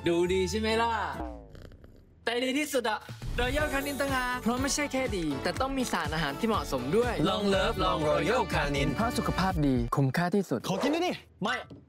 ดูดีใช่ไหมล่ะแต่ดีที่สุดอะรอยัลคานินต่างหากเพราะไม่ใช่แค่ดีแต่ต้องมีสารอาหารที่เหมาะสมด้วยลองเลิฟลองรอยัลคานินเพราะสุขภาพดีคุ้มค่าที่สุดขอกินด้วยดิไม่